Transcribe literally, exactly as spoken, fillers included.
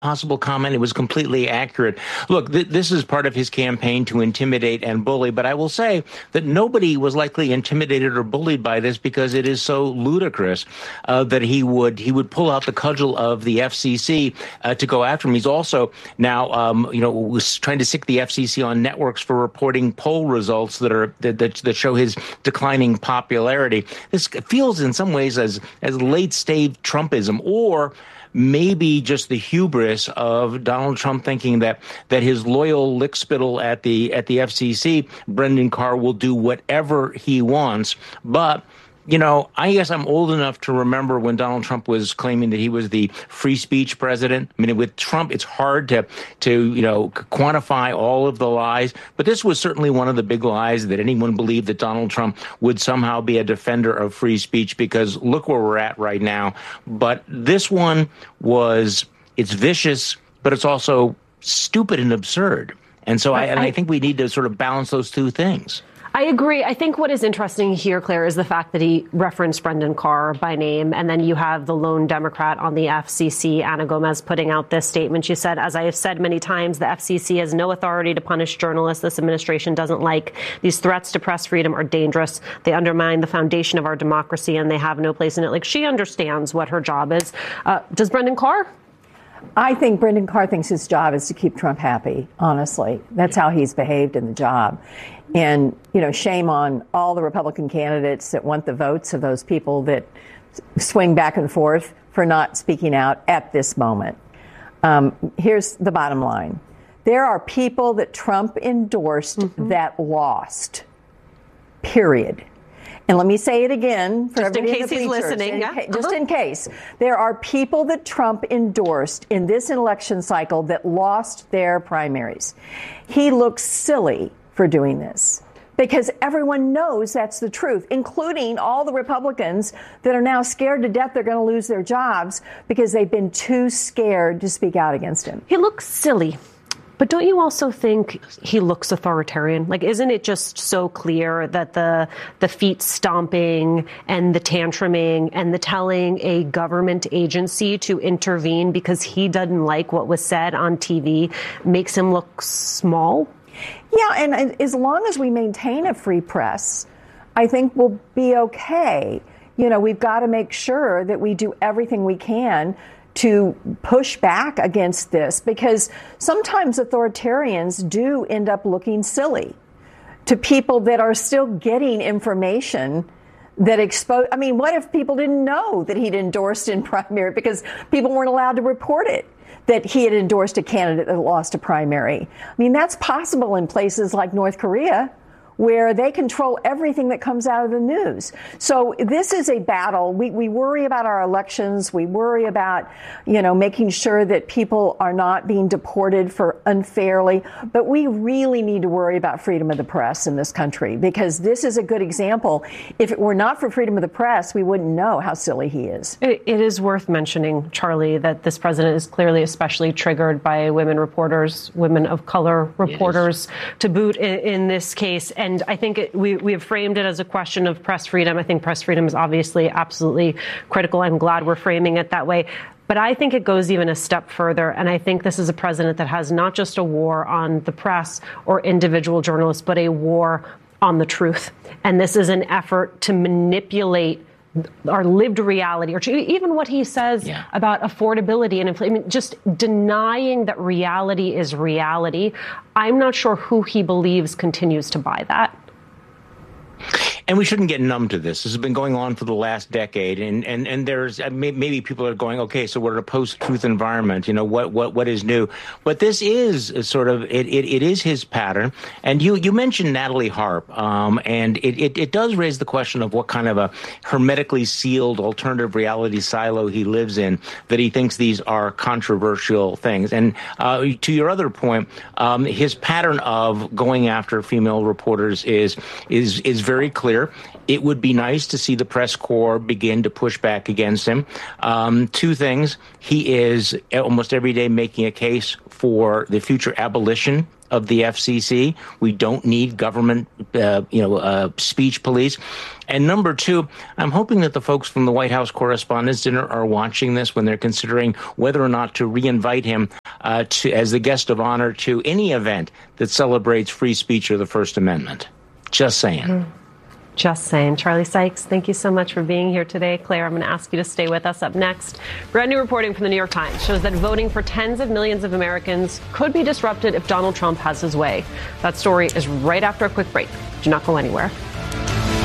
possible comment. It was completely accurate. Look, th- this is part of his campaign to intimidate and bully, but I will say that nobody was likely intimidated or bullied by this because it is so ludicrous uh, that he would he would pull out the cudgel of the F C C uh, to go after him. He's also now, um, you know, was trying to sic the F C C on networks for reporting poll results that are that, that, that show his declining popularity. This feels in some ways as as late stage Trumpism, or maybe just the hubris of Donald Trump thinking that that his loyal lickspittle at the at the F C C, Brendan Carr, will do whatever he wants. But you know, I guess I'm old enough to remember when Donald Trump was claiming that he was the free speech president. I mean, with Trump, it's hard to, to you know, quantify all of the lies. But this was certainly one of the big lies, that anyone believed that Donald Trump would somehow be a defender of free speech, because look where we're at right now. But this one was, it's vicious, but it's also stupid and absurd. And so I, and I think we need to sort of balance those two things. I agree. I think what is interesting here, Claire, is the fact that he referenced Brendan Carr by name. And then you have the lone Democrat on the F C C, Ana Gomez, putting out this statement. She said, as I have said many times, the F C C has no authority to punish journalists. This administration doesn't like. These threats to press freedom are dangerous. They undermine the foundation of our democracy, and they have no place in it. Like, she understands what her job is. Uh, does Brendan Carr? I think Brendan Carr thinks his job is to keep Trump happy, honestly. That's how he's behaved in the job. And, you know, shame on all the Republican candidates that want the votes of those people that swing back and forth for not speaking out at this moment. Um, here's the bottom line. There are people that Trump endorsed mm-hmm. that lost, period. And let me say it again for just in everybody case in the he's bleachers, listening. in Yeah. ca- just uh-huh. in case. There are people that Trump endorsed in this election cycle that lost their primaries. He looks silly for doing this, because everyone knows that's the truth, including all the Republicans that are now scared to death they're going to lose their jobs because they've been too scared to speak out against him. He looks silly. But don't you also think he looks authoritarian? Like, isn't it just so clear that the the feet stomping and the tantruming and the telling a government agency to intervene because he doesn't like what was said on T V makes him look small? Yeah, and as long as we maintain a free press, I think we'll be okay. You know, we've got to make sure that we do everything we can to push back against this, because sometimes authoritarians do end up looking silly to people that are still getting information that expose. I mean, what if people didn't know that he'd endorsed in primary because people weren't allowed to report it, that he had endorsed a candidate that lost a primary? I mean, that's possible in places like North Korea, where they control everything that comes out of the news. So this is a battle. We, we worry about our elections. We worry about, you know, making sure that people are not being deported for unfairly. But we really need to worry about freedom of the press in this country, because this is a good example. If it were not for freedom of the press, we wouldn't know how silly he is. It, it is worth mentioning, Charlie, that this president is clearly especially triggered by women reporters, women of color reporters, to boot in, in this case. And And I think it, we, we have framed it as a question of press freedom. I think press freedom is obviously absolutely critical. I'm glad we're framing it that way. But I think it goes even a step further. And I think this is a president that has not just a war on the press or individual journalists, but a war on the truth. And this is an effort to manipulate our lived reality, or even what he says yeah. about affordability and inflation. I mean, just denying that reality is reality. I'm not sure who he believes continues to buy that. And we shouldn't get numb to this. This has been going on for the last decade, and and and there's maybe people are going, okay, so we're in a post-truth environment. You know, what what what is new? But this is sort of it. It, it is his pattern. And you you mentioned Natalie Harp, um, and it, it it does raise the question of what kind of a hermetically sealed alternative reality silo he lives in, that he thinks these are controversial things. And uh, to your other point, um, his pattern of going after female reporters is is is very clear. It would be nice to see the press corps begin to push back against him. Um, two things. He is almost every day making a case for the future abolition of the F C C. We don't need government, uh, you know, uh, speech police. And number two, I'm hoping that the folks from the White House Correspondents' Dinner are watching this when they're considering whether or not to reinvite him uh, to, as the guest of honor to any event that celebrates free speech or the First Amendment. Just saying. Mm-hmm. Just saying. Charlie Sykes, thank you so much for being here today. Claire, I'm going to ask you to stay with us up next. Brand new reporting from the New York Times shows that voting for tens of millions of Americans could be disrupted if Donald Trump has his way. That story is right after a quick break. Do not go anywhere.